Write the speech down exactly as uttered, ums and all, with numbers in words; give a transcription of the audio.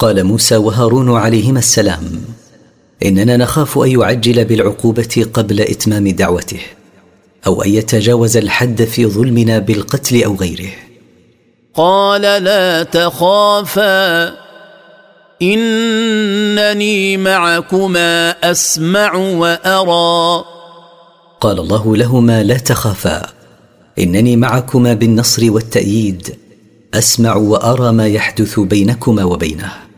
قال موسى وهارون عليهما السلام: إننا نخاف أن يعجل بالعقوبة قبل إتمام دعوته، أو أن يتجاوز الحد في ظلمنا بالقتل أو غيره. قال: لا تخافا إنني معكما أسمع وأرى. قال الله لهما: لا تخافا إنني معكما بالنصر والتأييد، أسمع وأرى ما يحدث بينكما وبينه.